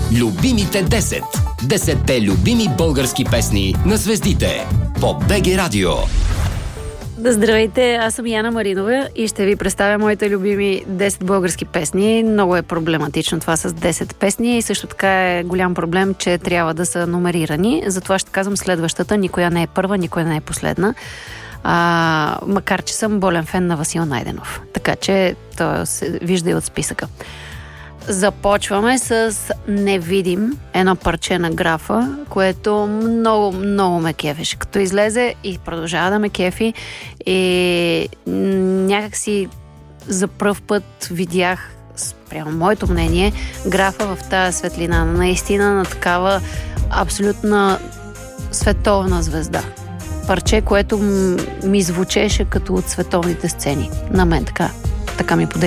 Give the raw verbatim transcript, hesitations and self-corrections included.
Любимите десет. Десетте любими български песни на звездите по БГ Радио. Да, здравейте, аз съм Яна Маринова и ще ви представя моите любими десет български песни. Много е проблематично това с десет песни и също така е голям проблем, че трябва да са номерирани. Затова ще казвам следващата. Никоя не е първа, никоя не е последна. А, макар че съм болен фен на Васил Найденов. Така че той се вижда и от списъка. Започваме с Невидим, едно парче на Графа, което много, много ме кефеше. Като излезе и продължава да ме кефи и някакси за пръв път видях, спрямо моето мнение, Графа в тази светлина. Наистина на такава абсолютна световна звезда. Парче, което ми звучеше като от световните сцени. На мен така, така ми подейства.